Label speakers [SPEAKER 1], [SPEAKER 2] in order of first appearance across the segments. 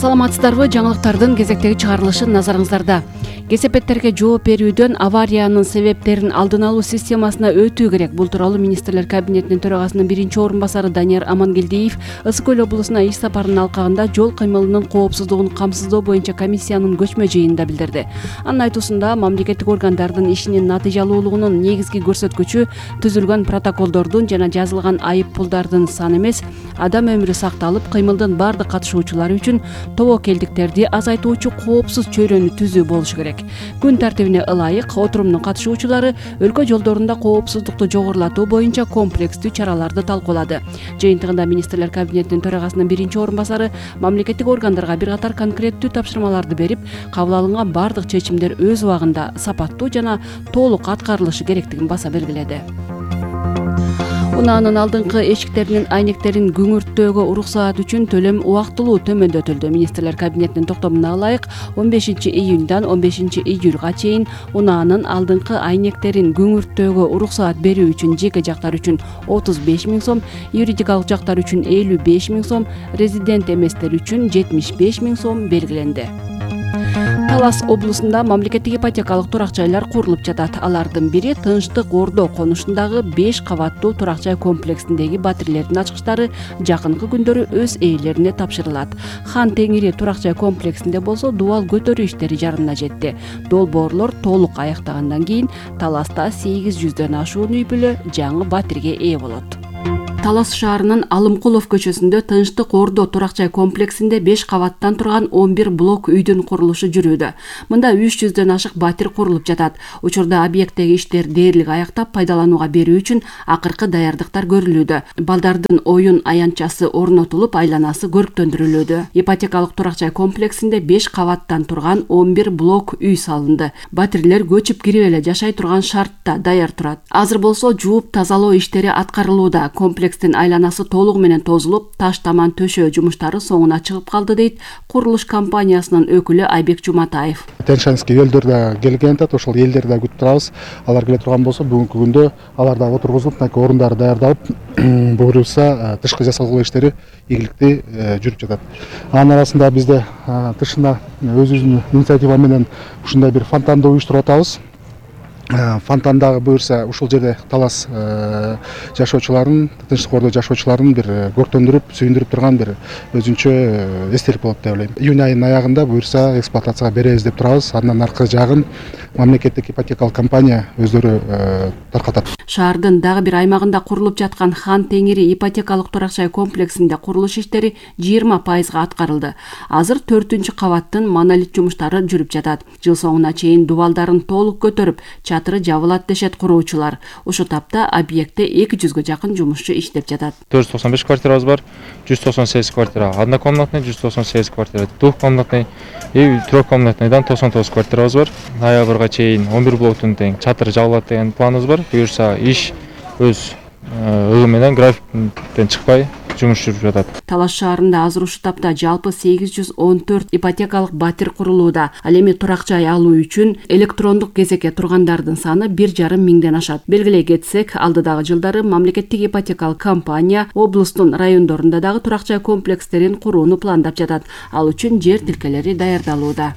[SPEAKER 1] Саламатсыздарбы, жаңылыктардын кезектеги чыгарылышы назарыңыздарда. Кесепеттерге жооп берүүдөн авариянын себептерин алдын алуу системасына өтүү керек. Бул тууралуу министрлер кабинетинин төрагасынын биринчи орун басары Данияр Амангелдиев Ысык көл облусуна иш сапарынын алкагында жол кыймылынын коопсуздугун камсыздоо боюнча комиссиянын көчмө жыйынында билдирди. Анын айтуусунда мамлекеттик органдардын ишинин натыйжалуулугунун негизги көрсөткүчү түзүлгөн протоколдордун жана жазылган айып пулдардын саны эмес, адам өмүрү сакталып, кыймылдын бардык катышуучулары үчүн тобокелдиктерди азайтуучу коопсуз чөйрөнү түзүү болушу керек. Күн тартибине ылайык отурумдун катышуучулары өлкө жолдорунда коопсуздукту жогорулатуу боюнча комплекстүү чараларды талкуулады. Жыйынтыгында министрлер кабинетинин төрагасынын биринчи орун басары мамлекеттик органдарга бир катар конкреттүү тапшырмаларды берип, кабыл алынган бардык чечимдер өз убагында сапаттуу жана толук аткарылышы керектигин баса белгиледи. Унаанын алдыңкы эшиктеринин айнектерин күңүрттөөгө уруксаат үчүн төлөм убактылуу төмөндөтүлдү. Министрлер кабинетинин токтомуна ылайык 15 июндан 15 июлга чейин унаанын алдыңкы айнектерин күңүрттөөгө уруксаат берүү үчүн жеке жактар үчүн 35 000 сом, юридикалык жактар үчүн 55 000 сом, резидент эместер үчүн 75 000 сом белгиленди. Талас облусунда мамлекеттик ипотекалык турак жайлар курулуп жатат. Алардын бири Тынчтык Ордо конушундагы 5 кабаттуу турак жай комплексиндеги батирлердин ачкычтары жакынкы күндөрү өз ээлерине тапшырылат. Хан Теңири турак жай комплексинде болсо дубал көтөрүү иштери жарымына жетти. Долбоорлор толук аяктагандан кийин Таласта 800дөн ашуун үй бүлө жаңы батирге ээ болот. Талас шаарынын Алымкулов көчөсүндө Тынчтык Ордо турак жай комплексинде 5 кабаттан турган 11 блок үйдүн курулушу жүрүүдө. Мында 300дөн ашык батир курулуп жатат. Учурда объекттеги иштер дээрлик аяктап пайдаланууга берүү үчүн акыркы даярдыктар көрүлүүдө. Балдардын оюн аянтчасы орнотулуп, айланасы көрктөндүрүлүүдө. Ипотекалык турак жай комплексинде 5 кабаттан турган 11 блок үй салынды. Батирлер көчүп кирип эле жашай турган шартта даяр турат. Азыр болсо жууп тазалоо иштери аткарылууда. Комплекстин айланасы толугу менен тозулуп, таш таман төшөө жумуштары соңуна чыгып калды, дейт курулуш компаниясынын өкүлү Айбек Жуматаев.
[SPEAKER 2] Тяньшанский элдер да келген атат, ошол элдерди да күтүп турабыз. Алар келе турган болсо, бүгүнкү күндө алар да отургузулуп, орундары даярдалып, буюрса тышкы жасалгылоо иштери ийгиликтүү жүрүп жатат. Анын арасында бизде тышына өзүбүздүн инициатива менен ушундай бир фонтанды уюштуруп атабыз. Фонтандагы буюрса ушул жерде Талас жашоочуларын, Тынчтык Ордо жашоочуларын бир көрктөндүрүп, сүйүндүрүп турган бир өзүнчө эстелик болот деп ойлойм. Июнь айынын аягында буюрса эксплуатацияга беребиз деп турабыз. Андан аркы жагын мамлекеттик ипотекалык компания өздөрү таркатат.
[SPEAKER 1] Шаардын дагы бир аймагында курулуп жаткан Хан Теңири ипотекалык турак жай комплексинде курулуш иштери 20% аткарылды. Азыр 4-кабаттын монолит жумуштары жүрүп жатат. Жыл соңуна чейин дубалдарын толук көтөрүп, чатыры жабылат дешет куруучулар. Ошол тапта объектте 200га жакын жумушчу иштеп жатат.
[SPEAKER 3] 495 квартирабыз бар, 198 квартира однокомнатный, 198 квартира двухкомнатный и трехкомнатныйдан 99 квартирабыз бар. Ноябрга чейин 11 блоктун тең чатыры жабылат деген планыбыз бар. Буюрса иш өз ығы менен графиктен чыкпай жумуш жүрүп жатат.
[SPEAKER 1] Талас шаарында азыр ушул тапта жалпы 814 ипотекалык батир курулууда. Ал эми турак жай алуу үчүн электрондук кезекке тургандардын саны 1,5 миңден ашат. Белгилей кетсек, алдыдагы жылдары мамлекеттик ипотекалык компания облустун райондорунда дагы турак жай комплекстерин курууну пландап жатат. Ал үчүн жер тилкелери даярдалууда.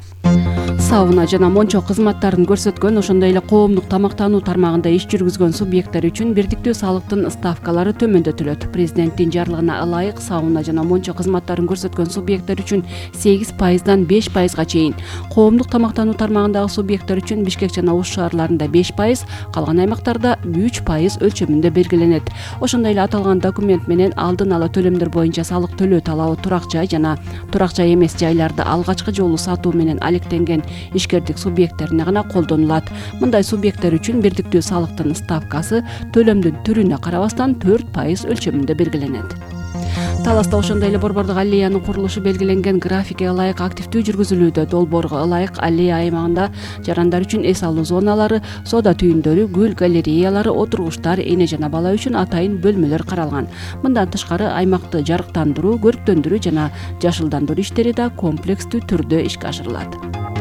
[SPEAKER 1] Сауна жана мончо кызматтарын көрсөткөн, ошондой эле коомдук тамактануу тармагында иш жүргүзгөн субъекттер үчүн бирдиктүү салыктын ставкалары төмөндөтүлөт. Президенттин жарлыгына ылайык сауна жана мончо кызматтарын көрсөткөн субъекттер үчүн 8%дан 5%га чейин, коомдук тамактануу тармагындагы субъекттер үчүн Бишкек жана Ош шаарларында 5%, калган аймактарда 3% өлчөмүндө белгиленет. Ошондой эле аталган документ менен алдын ала төлөмдөр боюнча салык төлөө талабы турак жай жана турак жай эмес жайларды алгачкы жолу сатуу менен алектенген ишкердик субъекттерине гана колдонулат. Мындай субъекттер үчүн бирдиктүү салыктын ставкасы төлөмдүн түрүнө карабастан 4% өлчөмүндө белгиленет. Таласта ошондой эле Борбордук аллеянын курулушу белгиленген графикке ылайык активдүү жүргүзүлүүдө. Долбоорго ылайык аллея аймагында жарандар үчүн эс алуу зоналары, соода түйүндөрү, гүл галереялары, отургучтар, эне жана бала үчүн атайын бөлмөлөр каралган. Мындан тышкары аймакты жарыктандыруу, көрктөндүрүү жана жашылдандыруу иштери да комплекстүү түрдө ишке ашырылат.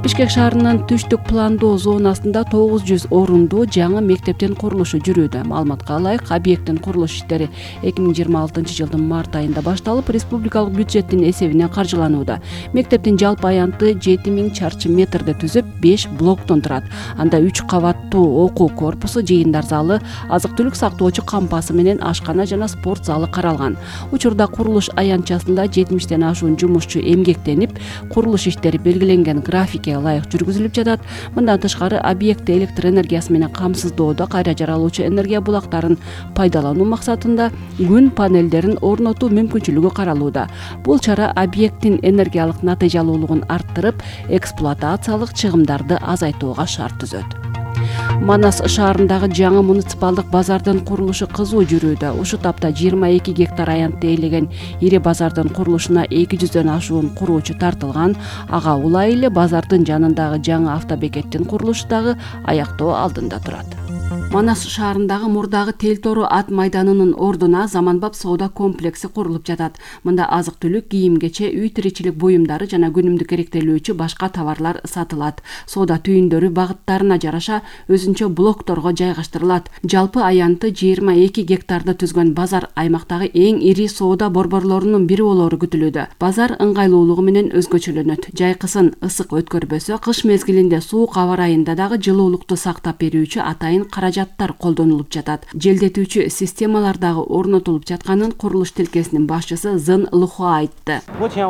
[SPEAKER 1] Бишкек шаарынын түштүк пландоо зонасында 900 орундуу жаңы мектептин курулушу жүрүүдө. Маалыматка ылайык, объекттин курулуш иштери 2026 жылдын март айында башталып, республикалык бюджеттин эсебинен каржыланууда. Мектептин жалпы аянты 7000 чарчы метрди түзүп, 5 блоктон турат. Анда 3 кабаттуу окуу корпусу, жыйындар залы, азык-түлүк сактоочу кампасы менен ашкана жана спорт залы каралган. Учурда курулуш аянтчасында 70тен ашуун жумушчу эмгектенип, курулуш иштери белгиленген графикке ылайык жүргүзүлүп жатат. Мындан тышкары объектти электр энергиясы менен камсыздоодо кайра жаралуучу энергия булактарын пайдалануу максатында күн панелдерин орнотуу мүмкүнчүлүгү каралууда. Бул чара объекттин энергиялык натыйжалуулугун арттырып, эксплуатациялык чыгымдарды азайтууга шарт түзөт. Манас шаарындагы жаңы муниципалдык базардын курулушу кызуу жүрүүдө. Ушу тапта 22 гектар аянтты ээлеген ири базардын курулушуна 200дөн ашуун куруучу тартылган. Ага улай эле базардын жанындагы жаңы автобекеттин курулушу дагы аяктоо алдында турат. Манас шаарындагы мурдагы Тел-Тору ат майданынын ордуна заманбап соода комплекси курулуп жатат. Мында азык-түлүк, кийим-кече, үй тиричилик буюмдары жана күнүмдүк керектелүүчү башка товарлар сатылат. Соода түйүндөрү багыттарына жараша өзүнчө блокторго жайгаштырылат. Жалпы аянты 22 гектарды түзгөн базар аймактагы эң ири соода борборлорунун бири болоору күтүлүүдө. Базар ыңгайлуулугу менен өзгөчөлөнөт. Жайкысын ысык өткөрбөсө, кыш мезгилинде суук аба ырайында дагы жылуулукту сактап берүүчү атайын каражаттар колдонулуп жатат. Желдетүүчү системалар дагы орнотулуп жатканын курулуш тилкесинин башчысы Зын Лухуа айтты.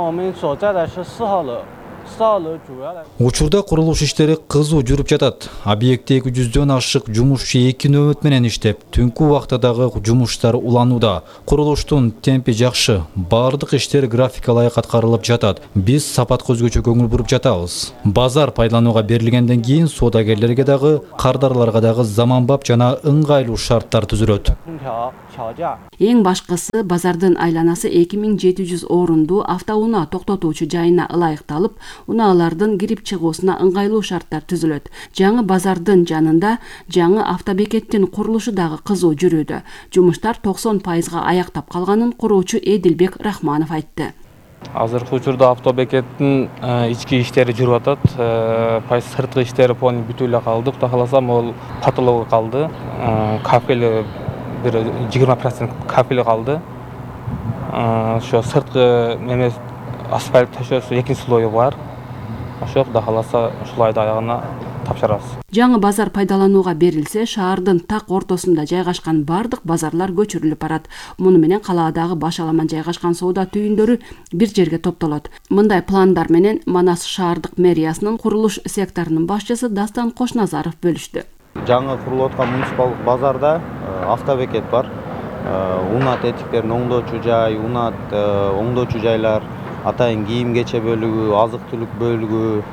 [SPEAKER 4] Учурда курулуш иштери кызуу жүрүп жатат. Объектте 200дөн ашык жумушчу 2 нөөбөт менен иштеп, түнкү убакта дагы жумуштар уланууда. Курулуштун темпи жакшы, бардык иштер графикка ылайык аткарылып жатат. Биз сапатка өзгөчө көңүл буруп жатабыз. Базар пайдаланууга берилгенден кийин соодагерлерге дагы, кардарларга дагы заманбап жана ыңгайлуу шарттар түзүлөт.
[SPEAKER 1] Эң башкысы, базардын айланасы 2700 орундуу автоунаа токтотуучу жайына ылайыкталып, унаалардын кирип чыгуусуна ыңгайлуу шарттар түзүлөт. Жаңы базардын жанында жаңы автобекеттин курулушу дагы кызуу жүрүүдө. Жумуштар 90% аяктап калганын куруучу Эдилбек Рахманов айтты.
[SPEAKER 5] Азыркы учурда автобекеттин ички иштери жүрүп атат. Сырткы иштери полный бүтүп эле калды. Кудай кааласа, могул потологу калды. Кафели бир 20% кафели калды. Ошо сырткы неме асфальт төшөсү экинчи слою бар. Ошо Кудай кааласа ушул айда аягына тапшырабыз.
[SPEAKER 1] Жаңы базар пайдаланууга берилсе, шаардын так ортосунда жайгашкан бардык базарлар көчүрүлүп барат. Муну менен калаадагы баш аламан жайгашкан соода түйүндөрү бир жерге топтолот. Мындай пландар менен Манас шаардык мэриясынын курулуш секторунун башчысы Дастан Кошназаров бөлүштү.
[SPEAKER 6] Жаңы курулуп аткан муниципалдык базарда автобекет бар. Унат этиктерин оңдоочу жай, унат оңдоочу жайлар, атайын кийим-кече бөлүгү, азык-түлүк бөлүгү,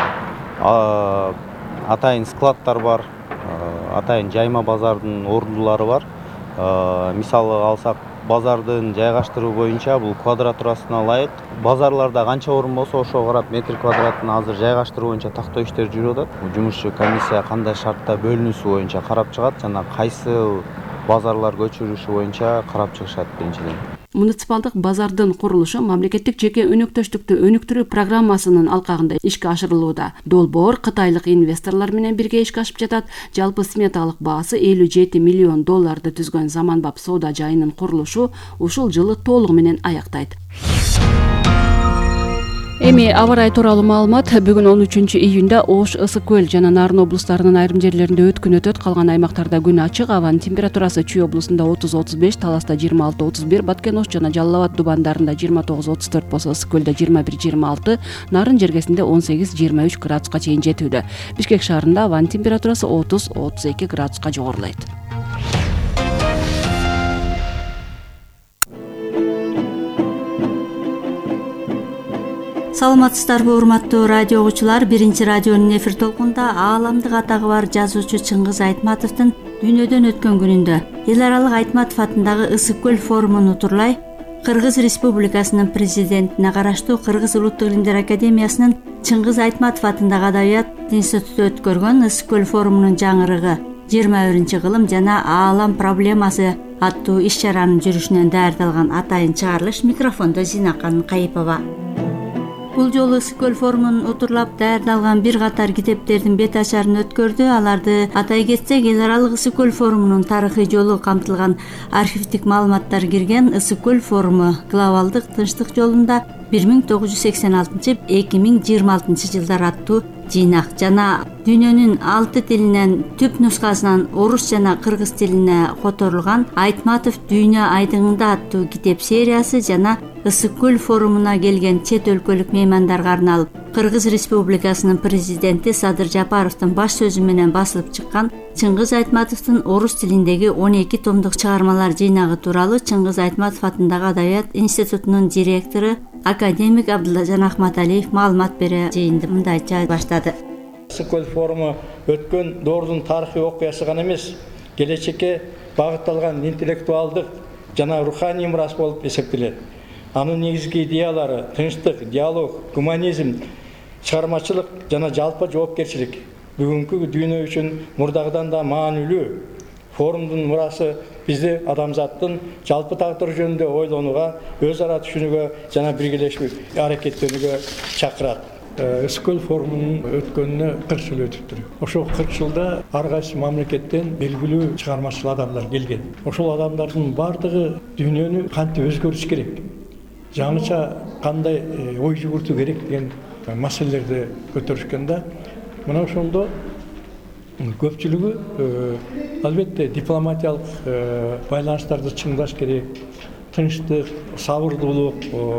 [SPEAKER 6] атайын складтар бар, атайын жайма базардын ордулары бар. Мисалы алсак, базардын жайгаштыруу боюнча бул квадратурасына ылайык. Базарларда канча орун болсо, ошого карап метр квадратын азыр жайгаштыруу боюнча тактоо иштери жүрүп атат. Жумушчу комиссия кандай шартта бөлүнүүсү боюнча карап чыгат жана кайсы базарлар көчүрүшү боюнча карап чыгышат биринчиден.
[SPEAKER 1] Муниципалдык базардын курулушу мамлекеттик жеке өнөктөштүктү өнүктүрүү программасынын алкагында ишке ашырылууда. Долбоор кытайлык инвесторлор менен бирге ишке ашып жатат. Жалпы сметалык баасы $57 миллион түзгөн заманбап соода жайынын курулушу ушул жылы толугу менен аяктайт. Эми аба ырайы тууралуу маалымат. Бүгүн 13 июнда Ош, Ысык көл жана Нарын облустарынын айрым жерлеринде өткүн өтөт. Калган аймактарда күн ачык. Абанын температурасы Чүй облусунда 30-35, Таласта 26-31, Баткен Ош жана Жалал Абад дубандарында 29-34 болсо, Ысык көлдө 21-26, Нарын жергесинде 18-23 градуска чейин жетүүдө. Бишкек шаарында абанын температурасы 30-32 градуска жогорулайт.
[SPEAKER 7] Саламатсыздарбы, урматтуу радио угуучулар. Биринчи радионун эфир толкунда ааламдык атагы бар жазуучу Чыңгыз Айтматовдун дүйнөдөн өткөн күнүндө эл аралык Айтматов атындагы Ысык көл форумун утурлай Кыргыз Республикасынын президентине караштуу Кыргыз Улуттук илимдер академиясынын Чыңгыз Айтматов атындагы Адабият институту өткөргөн Ысык көл форумунун жаңырыгы 21-кылым жана аалам проблемасы аттуу иш чаранын жүрүшүнөн даярдалган атайын чыгарылыш. Микрофондо Зинакан Кайыпова. Бул жолу ысык көл форумун утурлап даярдалган бир катар китептердин бет ачарын өткөрдү. Аларды атай кетсек, эл аралык ысык көл форумунун тарыхый жолу камтылган архивдик маалыматтар кирген ысык көл форуму глобалдык тынчтык жолунда 1986-2026 жылдар аттуу жыйнак жана дүйнөнүн 6 тилинен түп нускасынан орус жана кыргыз тилине которулган Айтматов дүйнө айдыңында аттуу китеп сериясы жана ысык көл форумуна келген чет өлкөлүк меймандарга арналып Кыргыз Республикасынын президенти Садыр Жапаровдун баш сөзү менен басылып чыккан Чыңгыз Айтматовдун орус тилиндеги 12 томдук чыгармалар жыйнагы тууралуу Чыңгыз Айтматов атындагы Адабият институтунун директору академик Абдылажан Ахматалиев маалымат бере жыйынды мындайча баштады.
[SPEAKER 8] Ысык көл форуму өткөн доордун тарыхый окуясы гана эмес, келечекке багытталган интеллектуалдык жана руханий мурас болуп эсептелет. Анын негизги идеялары тынчтык, диалог, гуманизм, чыгармачылык жана жалпы жоопкерчилик. Бүгүнкү дүйнө үчүн мурдагыдан да маанилүү. Форумдун мурасы бизди адамзаттын жалпы тагдыры жөнүндө ойлонууга, өз ара түшүнүүгө жана биргелешип аракеттенүүгө чакырат. Ысык көл форумунун өткөнүнө 40 жыл өтүптүр. Ошол 40 жылда ар кайсы мамлекеттен белгилүү чыгармачыл адамдар келген. Ошол адамдардын бардыгы дүйнөнү кантип өзгөртүш керек, жаңыча кандай ой жүгүртүү керек деген маселелерди көтөрүшкөн да. Мына ошондо көпчүлүгү албетте дипломатиялык байланыштарды чыңдаш керек, тынчтык, сабырдуулук,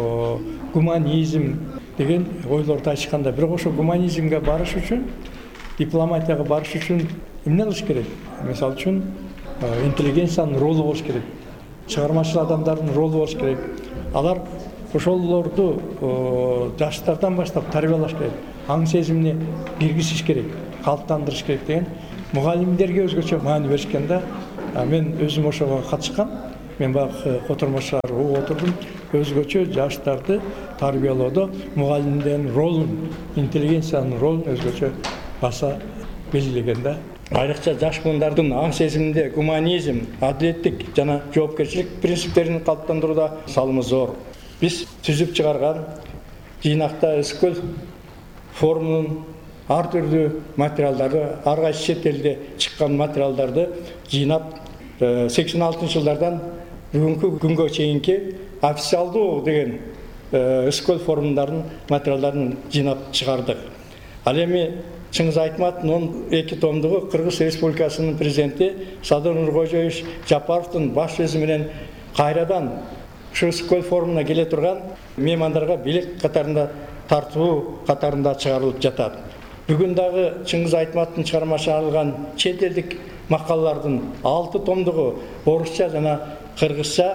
[SPEAKER 8] гуманизм деген ойлорду айтышканда, бирок ошо гуманизмге барыш үчүн, дипломатияга барыш үчүн эмне кылыш керек? Мисалы үчүн интеллигенциянын ролу болуш керек, чыгармачыл адамдардын ролу болуш керек. Алар ошолорду жаштардан баштап тарбиялаш керек, аң сезимине киргизиш керек, калыптандырыш керек деген мугалимдерге өзгөчө маани беришкен да. Мен өзүм ошого катышкам. Мен баягы котормошулар отурдум. Өзгөчө жаштарды тарбиялоодо мугалимдердин ролун, интеллигенциянын ролун өзгөчө баса белгилеген да. Айрыкча жаш мундардын аң сезиминде гуманизм, адилеттик жана жоопкерчилик принциптерин калыптандырууда салымы зор. Биз түзүп чыгарган жыйнакта ысык көл форумунун ар түрдүү материалдарды, ар кайсы чет элде чыккан материалдарды жыйнап 86-жылдардан бүгүнкү күнгө чейинки официалдуу деген ысык көл форумдардын материалдарын жыйнап чыгардык. Ал эми Чыңгыз Айтматовдун 12 томдугу Кыргыз Республикасынын президенти Садыр Нуркожоевич Жапаровдун баш сөзү менен кайрадан ушу ысык көл форумуна келе турган меймандарга бийлик катарында тартуу катарында чыгарылып жатат. Бүгүн дагы Чыңгыз Айтматовдун чыгармачы алган чет элдик макалалардын 6 томдугу орусча жана кыргызча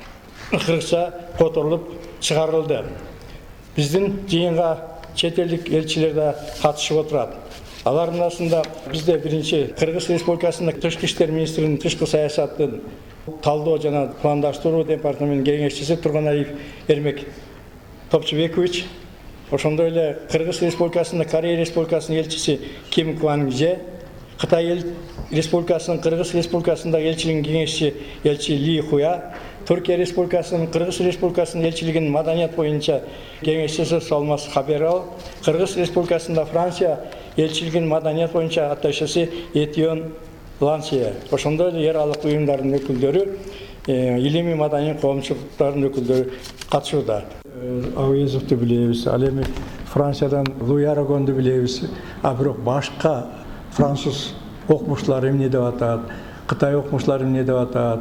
[SPEAKER 8] которулуп чыгарылды. Биздин жыйынга чет элдик элчилер да катышып отурат. Алардын арасында бизде биринчи Кыргыз Республикасынын Тышкы иштер министринин тышкы саясаттын талдоо жана пландаштыруу департаментинин кеңешчиси Турганалиев Эрмек Топчубекович, ошондой эле Кыргыз Республикасынын Корея Республикасынын элчиси Ким Квангже, Кытай Республикасынын Кыргыз Республикасындагы элчилигинин кеңешчиси элчи Ли Хуя, Түркия Республикасынын Кыргыз Республикасынын элчилигинин маданият боюнча кеңешчиси Салмас Хаберал, Кыргыз Республикасында Франция элчилигинин маданият боюнча атташеси Этион Лансия, ошондой эле эр алык уюмдардын өкүлдөрү, илимий маданий коомчулуктардын өкүлдөрү катышууда. Ауезовду билебиз, ал эми Франциядан Луи Арагонду билебиз, а бирок башка француз окумуштулар эмне деп атат, Кытай окумуштулары эмне деп атат,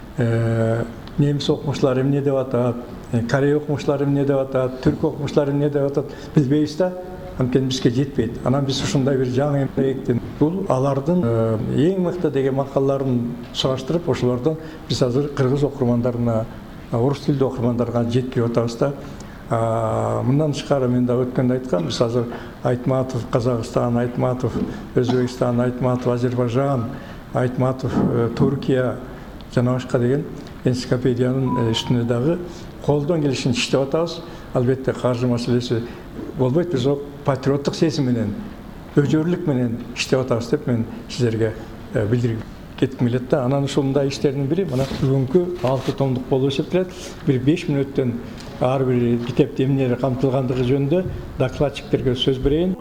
[SPEAKER 8] немис окумуштулары эмне деп атат, Корея окумуштулары эмне деп атат, түрк окумуштулары эмне деп атат, билбейбиз да. Анткени бизге жетпейт. Анан биз ушундай бир жаңы проекттин бул алардын эң мыкты деген макалаларын сураштырып, ошолордон биз азыр кыргыз окурмандарына, орус тилдүү окурмандарга жеткирип атабыз да. Мындан тышкары мен да өткөндө айткам, биз азыр Айтматов Казакстан, Айтматов Өзбекстан, Айтматов Азербайжан, Айтматов Туркия жана башка деген энциклопедиянын үстүнө дагы колдон келишинче иштеп атабыз. Албетте каржы маселеси болбойт, биз патриоттук сезим менен, өжөрлүк менен иштеп атабыз деп мен сиздерге билдирип кетким келет да. Анан ушундай иштердин бири мына бүгүнкү 6 томдук болуп эсептелет. Бир 5 мүнөттөн ар бир китепте эмнелер камтылгандыгы жөнүндө докладчиктерге сөз берейин.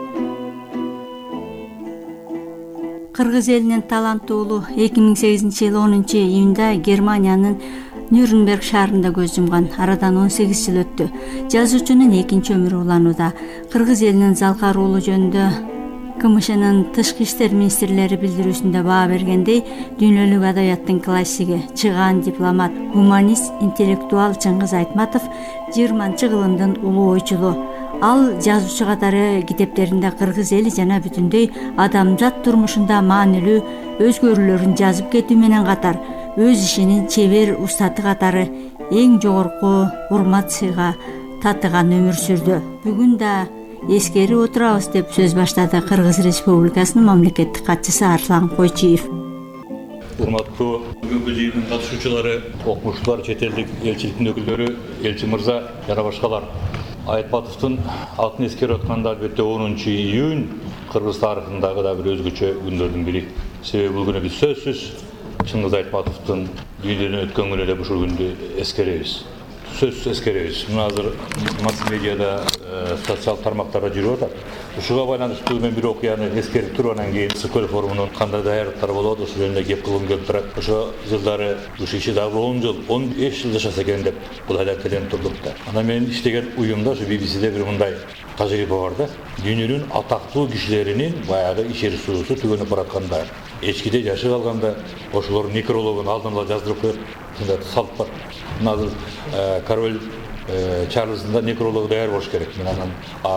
[SPEAKER 7] Кыргыз элинин таланттуу уулу 2008-жылы 10-июнда Германиянын Нюрнберг шаарында көз жумган. Арадан 18 жыл өттү. Жазуучунун экинчи өмүрү уланууда. Кыргыз элинин залкар уулу жөнүндө КМШнын тышкы иштер министрлери билдирүүсүндө баа бергендей, дүйнөлүк адабияттын классиги, чыгаан дипломат, гуманист, интеллектуал Чыңгыз Айтматов 20-кылымдын улуу ойчулу. Ал жазуучу катары китептеринде кыргыз эли жана бүтүндөй адамзат турмушунда маанилүү өзгөрүүлөрүн жазып кетүү менен катар өз ишинин чебер устаты катары эң жогорку урмат сыйга татыган өмүр сүрдү. Бүгүн да эскерип отурабыз деп сөз баштады Кыргыз Республикасынын мамлекеттик катчысы Арслан Койчиев.
[SPEAKER 9] Урматтуу бүгүнкү жыйындын катышуучулары, окумуштуулар, чет элдик элчиликтин өкүлдөрү, элчи мырза жана башкалар. Айтматовдун атын эскерип атканда албетте 10-июнь кыргыз тарыхындагы да бир өзгөчө күндөрдүн бири. Себеби бул күнү биз сөзсүз Чыңгыз Айтматовдун дүйнөдөн өткөн күнү эле ушул күндү эскеребиз. Сөзсүз эскеребиз. Мына азыр масс-медиада, социал тармактарда жүрүп атат. Ушуга байланыштуу мен бир окуяны эскерип туруп, анан кийин СКЛ форумунун кандай даярдыктары болот, ошол жөнүндө кеп кылгым келип турат. Ошо жылдары ушул иши дагы 10 жыл, 15 жыл жашаса экен деп бул айлап турдук да. Анан мен иштеген уюмда ошо BBC'де бир мындай тажрыйба бар да. Дүйнөнүн атактуу кишилеринин баягы ишер суусу түгөнүп баратканда, эчкиде жашып алганда ошолордун некрологун алдын ала жаздырып коет. Ушундай салт бар. Мына азыр король Чарльздын да некрологу даяр болуш керек. Мен анан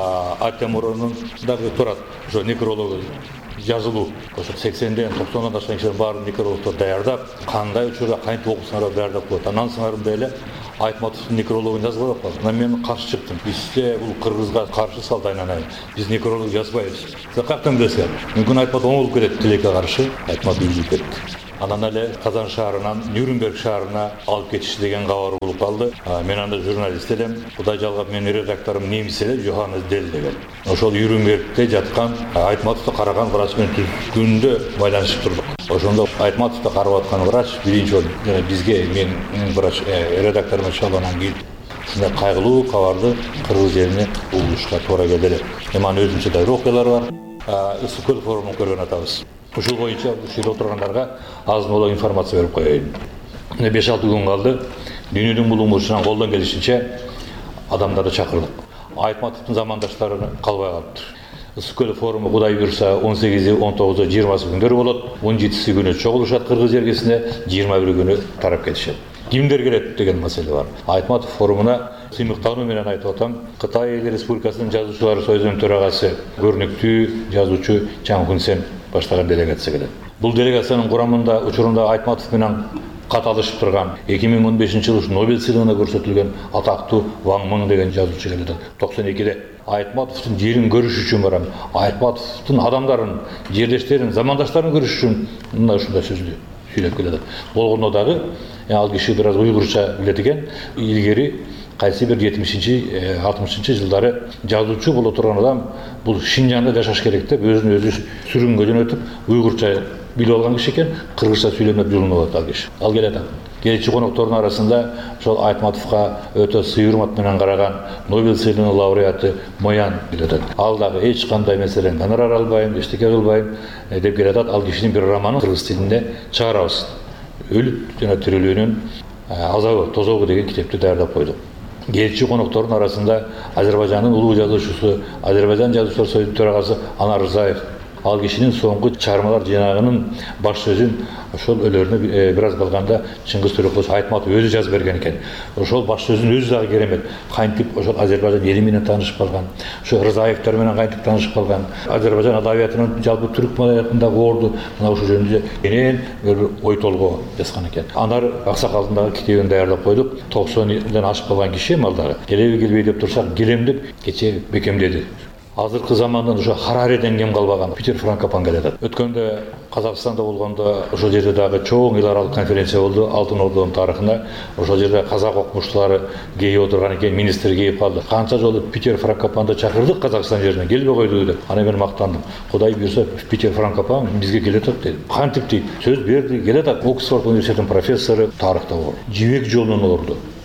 [SPEAKER 9] Атемуронун дагы турат. Ошо некрологу жазылуу. Ошо 80ден 90дон ашкан кишилер баарын некрологдор даярдап, кандай учурда кантип окусаңар даярдап коет. Анан соңунда эле Айтматовдун некрологун жазып алып калды. Анан мен каршы чыктым. Бизде бул кыргызга каршы салт айнанай. Биз некролог жазбайбыз. Сиз каяктан билесиз? Мүмкүн Айтматов оңолуп кетет, тилекке каршы. Айтматов үзүлүп кетти. Анан эле Казан шаарынан Нюрнберг шаарына алып кетишти деген кабар болуп калды. Мен анда журналист элем. Кудай жалгап менин редакторум немис эле, Йоханнес Дель деген. Ошол Нюрнбергде жаткан Айтматовду караган врач менен күндө байланышып турдук. Ошондо Айтматовду карап аткан врач биринчи жолу бизге мен врач редакторума чалгандан кийин ушундай кайгылуу кабарды кыргыз элине угушка туура келди эле. Эми анын өзүнчө да окуялар бар. СКЛ форумун көргөн атабыз. Ушул боюнча ушул жерде отургандарга аз-мол информация берип коеюн. 5-6 күн калды. Дүйнөнүн булумушунан колдон келишинче адамдарды чакырдык. Айтматовдун замандаштары калбай калыптыр. СКЛ форуму Кудай буйрса 18, 19, 20 күндөр болот. 17 күнү чогулушат кыргыз жергесине, 21 күнү тарап кетишет. Кимдер келет деген маселе бар. Айтматов форумуна сыймыктануу менен айтып атам. Кытай Эл Республикасынын жазуучулар союзунун төрагасы, көрүнүктүү жазуучу Чан Хун Сен баштаган делегация келет. Бул делегациянын курамында учурунда Айтматов менен кат алышып турган 2015-жылы Нобель сыйлыгына көрсөтүлгөн атактуу Ван Мын деген жазуучу келет. 92-де Айтматовдун жерин көрүш үчүн барам. Айтматовдун адамдарын, жерлештерин, замандаштарын көрүш үчүн мына ушундай сөздү сүйлөп келет. Болгондо дагы ал киши бир аз уйгурча билет экен. Илгери кайсы бир 70-60 жылдары жазуучу боло турган адам бул Шинжаңда жашаш керек деп өзүн өзү сүрүнгөдөн өтүп уйгурча билип алган киши экен. Кыргызча сүйлөмөп жүрүнүп атат ал киши. Ал келет. Келчи коноктордун арасында ошол Айтматовго өтө сый урмат менен караган Нобель сыйлыгынын лауреаты Моян келет. Ал дагы эч кандай маселен гонорар албайм, эчтеке кылбайм деп келет. Ал кишинин бир романын кыргыз тилинде чыгарабыз. Өлүп жана тирүүлүүнүн азабы, тозогу деген китепти даярдап койдук. Келчи коноктордун арасында Азербайжандын улуу жазуучусу, Азербайжан жазуучулар союзунун төрагасы Анар Рзаев. Ал кишинин соңку чыгармалар жыйнагынын баш сөзүн ошол өлөрүнө бир аз калганда Чыңгыз Төрөкулович Айтматов өзү жазып берген экен. Ошол баш сөзүн өзү дагы керемет. Кантип ошол Азербайжан эли менен таанышып калган, ошо Рзаевтер менен кантип таанышып калган, Азербайжан адабиятынын жалпы түрк маданиятындагы орду мына ушул жөнүндө кенен бир ой толгоо жазган экен. Анар Аксакалдын дагы китебин даярдап койдук. 90-дан ашып калган киши малдагы. Келеби келбей деп турсак, келем деп кече бекемдеди. Азыркы замандан ошо Харариден кем калбаган Питер Франкопан келет. Өткөндө Казакстанда болгондо ошол жерде дагы чоң эл аралык конференция болду Алтын Ордонун тарыхында. Ошол жерде казак окумуштуулары келип отурган экен, министр келип калды. Канча жолу Питер Франкопанды чакырдык Казакстан жерине, келбей койду деп. Аны мен мактандым. Кудай буйрса Питер Франкопан бизге келет деп. Кантип дейт? Сөз берди, келет. Оксфорд университетинин профессору, тарыхта бар. Жибек жолунун орду.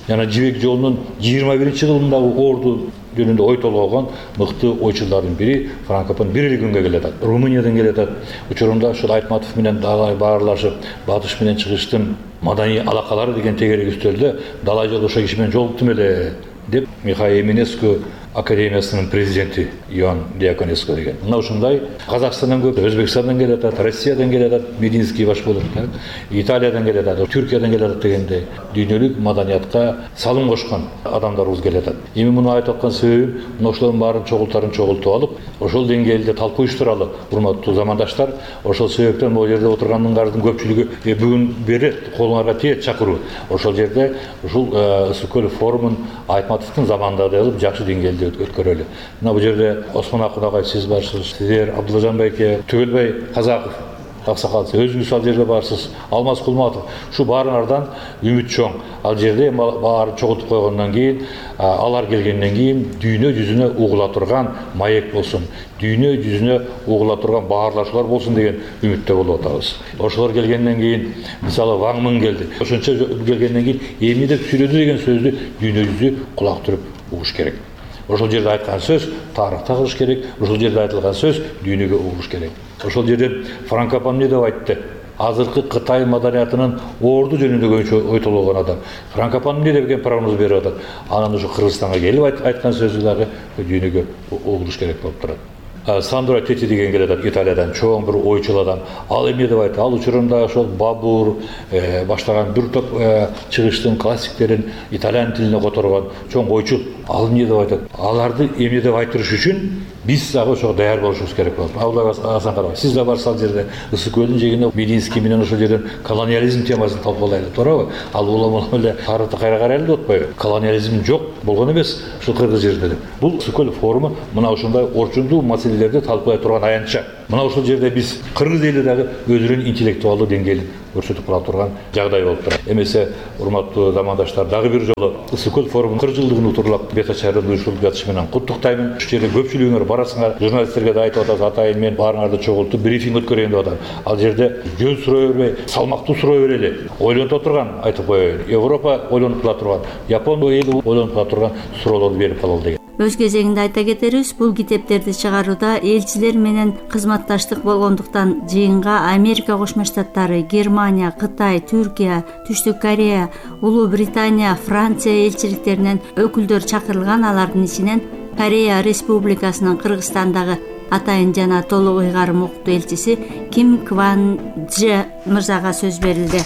[SPEAKER 9] жана Жибек жолунун 21-жылындагы орду жөнүндө ой толгогон мыкты ойчулдардын бири Франкопан бир эле күнгө келет. Румыниядан келет. Учурунда ушул Айтматов менен далай баарлашып, батыш менен чыгыштын маданий алакалары деген тегерек үстөлдө далай жолу ошол киши менен жолуктум эле деп Михаил Еминеску Академиясынын президенти Иван Диаконеско деген. Мына ушундай Казакстандан көп, Өзбекстандан келет, Россиядан келет, Мединский баш болуп, Италиядан келет, Түркиядан келет дегендей дүйнөлүк маданиятка салым кошкон адамдарыбыз келет. Эми муну айтып аткан себебим, мына ошолордун баарын чогултуп алып, ошол деңгээлде талкуу уюштуралы, урматтуу замандаштар. Ошол себептен могу жерде отургандардын көпчүлүгү бүгүн бери колуңарга тиет чакыруу. Ошол жерде ушул Ысык-көл форумун Айтматовдун заманында деп жакшы деңгээлде өткөрөлү. Мына бул жерде Осмон Акын агай сиз барсыз, сиздер Абдулажан байке, Түгөлбай Казаков аксакал, өзүңүз ал жерде барсыз, Алмаз Кулматов. Ушу баарыңардан үмүт чоң. Ал жерде баары чогултуп койгондон кийин, алар келгенден кийин дүйнө жүзүнө угула турган маек болсун, дүйнө жүзүнө угула турган баарлашуулар болсун деген үмүттө болуп атабыз. Ошолор келгенден кийин, мисалы Ван Мын келди. Ошончо келгенден кийин эмне деп сүйлөдү деген сөздү дүйнө жүзү кулак түрүп угуш керек. Ошол жерде айткан сөз тарыхта калыш керек, ошол жерде айтылган сөз дүйнөгө угуш керек. Ошол жерде Франкопан эмне деп айтты? Азыркы Кытай маданиятынын орду жөнүндө ой толгогон адам. Франкопан эмне деген прогноз берип атат? Анан ушу Кыргызстанга келип айткан сөзү дагы дүйнөгө угулуш керек болуп турат. Сандро Тети деген келет Италиядан, чоң бир ойчул адам. Ал эмне деп айтты? Ал учурунда ошол Бабур баштаган бир топ чыгыштын классиктерин итальян тилине которгон чоң ойчул. Ал эмне деп айтат? Аларды эмне деп айтырыш үчүн биз дагы ошого даяр болушубуз керек болот. Асан карабай, сиз да барсыз ал жерде Ысык-көлдүн жээгинде Мединский менен ошол жерден колониализм темасын талкуулайлы, туурабы? Ал улам эле тарыхты кайра карайлы деп атпайбы? Колониализм жок болгон эмес ушул кыргыз жерде деп. Бул Ысык-көл форуму мына ушундай орчундуу маселелерди талкуулай турган аянтча. Мына ушул жерде биз кыргыз эли дагы өзүнүн интеллектуалдуу деңгээлин көрсөтүп кала турган жагдай болуп турат. Эмесе урматтуу замандаштар, дагы бир жолу Ысык-көл форумунун 40 жылдыгын утурлап бет ачарын уюштуруп жатышы менен куттуктаймын. Ушул жерде көпчүлүгүңөр барасыңар, журналисттерге да айтып атасыз, атайын мен баарыңарды чогултуп брифинг өткөрөйүн деп атам. Ал жерде жөн сурай бербей, салмактуу сурай берели. Ойлонуп турган айтып коеюн. Европа ойлонуп кала турган, Япон эли ойлонуп кала турган суроолорду берип калалы деген.
[SPEAKER 7] Өз кезегинде айта кетерибиз, бул китептерди чыгарууда элчилер менен кызматташтык болгондуктан жыйынга Америка Кошмо Штаттары, Германия, Кытай, Түркия, Түштүк Корея, Улуу Британия, Франция элчиликтеринен өкүлдөр чакырылган. Алардын ичинен Корея Республикасынын Кыргызстандагы атайын жана толук ыйгарым укуктуу элчиси Ким Кван Дже мырзага сөз берилди.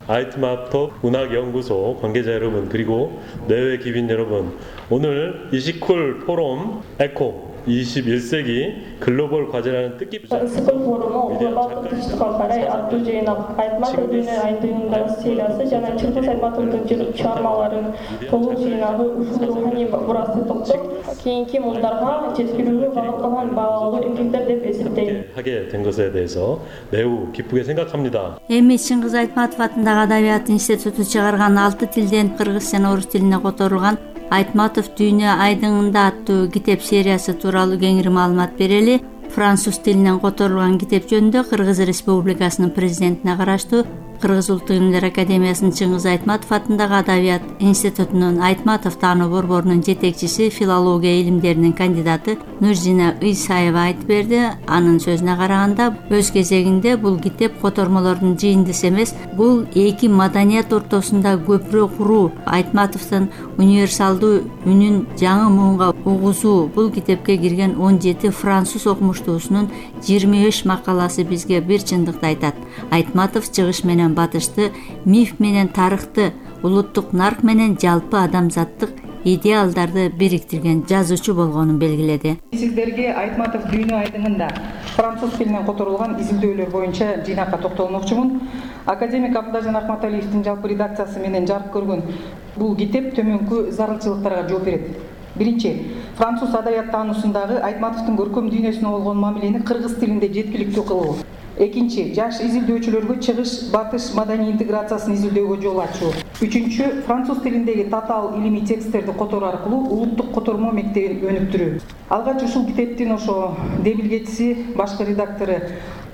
[SPEAKER 10] 아이트마톱 문학연구소 관계자 여러분, 그리고 내외 기빈 여러분, 오늘 이시콜 포럼 에코 21세기 글로벌 과제라는 뜻깊은
[SPEAKER 11] Ысык-көл форуму глобалдык тынчтыкка карай аттуу жыйнак Айтматов дүйнө айдыгындагы сериясы жана Чыңгыз Айтматовдун чыгармаларынын толук жыйнагы ушул руханий мурасты топтоп кийинки муундарга жеткирүүгө багытталган баалуу эмгектер деп эсептейм.
[SPEAKER 10] 하게 된 것에 대해서 매우 기쁘게 생각합니다.
[SPEAKER 7] Эми Чыңгыз Айтматов атындагы Адабият институту чыгарган 6 тилден кыргыз жана орус тилине которулган Айтматов дүйнө айдыңында аттуу китеп сериясы тууралуу кеңири маалымат берели. Француз тилинен которулган китеп жөнүндө Кыргыз Республикасынын президентине караштуу Кыргыз Улуттук Илимдер Академиясынын Чыңгыз Айтматов атындагы Адабият институтунун Айтматов таануу борборунун жетекчиси, филология илимдеринин кандидаты Нуржина Ыйсаева айтып берди. Анын сөзүнө караганда, өз кезегинде бул китеп котормолордун жыйындысы эмес, бул эки маданият ортосунда көпүрө куруу, Айтматовдун универсалдуу үнүн жаңы муунга угузуу. Бул китепке кирген 17 француз окумуштуусунун 25 макаласы бизге бир чындыкты айтат. Айтматов чыгыш менен батышты, миф менен тарыхты, улуттук нарк менен жалпы адамзаттык идеалдарды бириктирген жазуучу болгонун белгиледи.
[SPEAKER 12] Сиздерге Айтматов дүйнө айдыңында француз тилинен которулган изилдөөлөр боюнча жыйнакка токтолмокчумун. Академик Абдулажан Ахматалиевдин жалпы редакциясы менен жарык көргөн бул китеп төмөнкү зарылчылыктарга жооп берет. Биринчи, француз адабият таануусундагы Айтматовдун көркөм дүйнөсүнө болгон мамилени кыргыз тилинде жеткиликтүү кылуу. Экинчи, жаш изилдөөчүлөргө чыгыш-батыш маданий интеграциясын изилдөөгө жол ачуу. Үчүнчү, француз тилиндеги татаал илимий тексттерди которуу аркылуу улуттук котормо мектебин өнүктүрүү. Алгач ушул китептин ошо демилгечиси, башкы редактору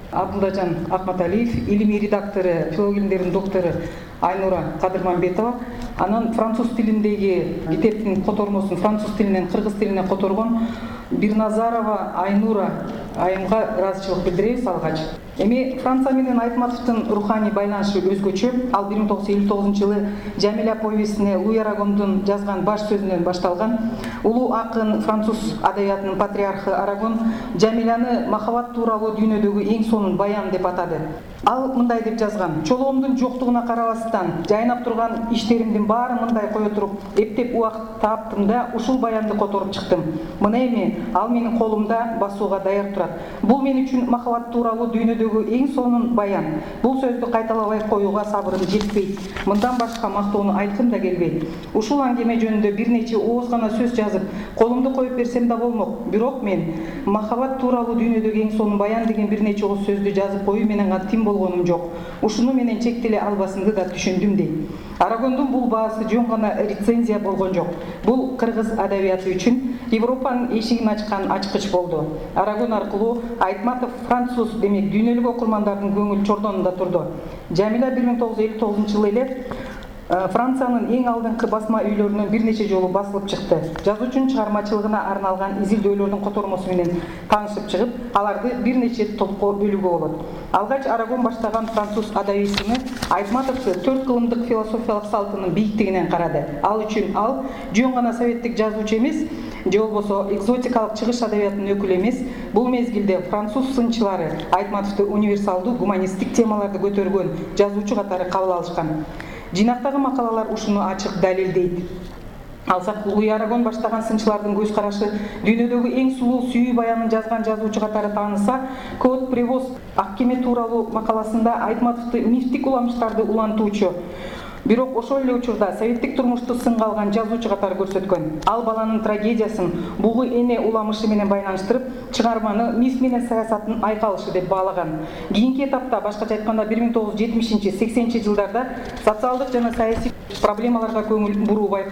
[SPEAKER 12] Абдылдажан Акматалиев, илимий редактору, филология илимдеринин доктору Айнура Кадырманбетова, анан француз тилиндеги китептин котормосун француз тилинен кыргыз тилине которгон Бирназарова Айнура айымга ыраазычылык билдиребиз алгач. Эми Франция менен Айтматовдун руханий байланышы өзгөчө. Ал 1959-жылы Жамиля повестине Луи Арагондун жазган баш сөзүнөн башталган. Улуу акын француз адабиятынын патриархы Арагон Жамиляны махабат тууралуу дүйнөдөгү эң сонун баян деп атады. Ал мындай деп жазган: чолоомдун жоктугуна карабастан жайнап турган иштеримдин баарын мындай кое туруп, эптеп убакыт таптым да ушул баянды которуп чыктым. Мына эми ал менин колумда басууга даяр турат. Бул мен үчүн махабат тууралуу дүйнөдөгү эң сонун баян. Бул сөздү кайталабай коюуга сабырым жетпейт. Мындан башка мактоону айткым да келбейт. Ушул аңгеме жөнүндө бир нече ооз гана сөз жазып, колумду коюп берсем да болмок. Бирок мен махабат тууралуу дүйнөдөгү эң сонун баян деген бир нече ооз сөздү жазып коюу менен катим болгонум жок. Ушуну менен чектеле албасымды да түшүндүм дейт. Арагондун бул баасы жөн гана рецензия болгон жок. Бул кыргыз адабияты үчүн Европанын эшигин ачкан ачкыч болду. Арагон аркылуу Айтматов француз, демек дүйнөлүк окурмандардын көңүл чордонунда турду. Жамиля 1959-жылы эле Франциянын эң алдыңкы басма үйлөрүнөн бир нече жолу басылып чыкты. Жазуучунун чыгармачылыгына арналган изилдөөлөрдүн котормосу менен таанышып чыгып, аларды бир нече топко бөлүүгө болот. Алгач Арагон баштаган француз адабисини Айтматовду 4 кылымдык философиялык салтынын бийиктигинен карады. Ал үчүн ал жөн гана советтик жазуучу эмес, же болбосо экзотикалык чыгыш адабиятынын өкүлү эмес, бул мезгилде француз сынчылары Айтматовду универсалдуу гуманисттик темаларды көтөргөн жазуучу катары кабыл алышкан. Жинактагы макалалар ушуну ачык далилдейт. Алсак, Луи Арагон баштаган сынчылардын көз карашы дүйнөдөгү эң сулуу сүйүү баянын жазган жазуучу катары тааныса, Код Превоз ак кеме тууралуу макаласында Айтматовду мифтик уламыштарды улантуучу, бирок ошол эле учурда советтик турмушту сынга алган жазуучу катары көрсөткөн. Ал баланын трагедиясын бугу эне уламышы менен байланыштырып, чыгарманы миф менен саясаттын айкалышы деп баалаган. Кийинки этапта, башкача айтканда 1970-80-жылдарда социалдык жана саясий проблемаларга көңүл буруу